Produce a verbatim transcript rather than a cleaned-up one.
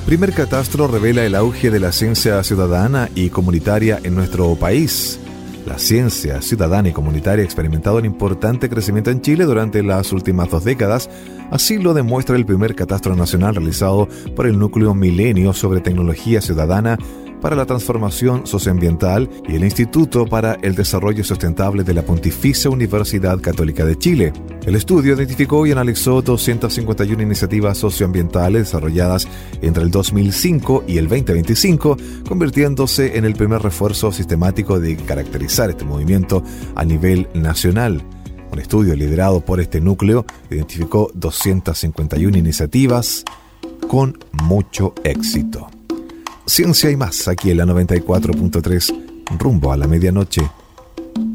Primer catastro revela el auge de la ciencia ciudadana y comunitaria en nuestro país. La ciencia ciudadana y comunitaria ha experimentado un importante crecimiento en Chile durante las últimas dos décadas. Así lo demuestra el primer catastro nacional realizado por el Núcleo Milenio sobre Tecnología Ciudadana para la Transformación Socioambiental y el Instituto para el Desarrollo Sustentable de la Pontificia Universidad Católica de Chile. El estudio identificó y analizó doscientas cincuenta y una iniciativas socioambientales desarrolladas entre el dos mil cinco y el veinte veinticinco, convirtiéndose en el primer refuerzo sistemático de caracterizar este movimiento a nivel nacional. Un estudio liderado por este núcleo identificó doscientas cincuenta y una iniciativas con mucho éxito. Ciencia y más, aquí en la noventa y cuatro punto tres, rumbo a la medianoche.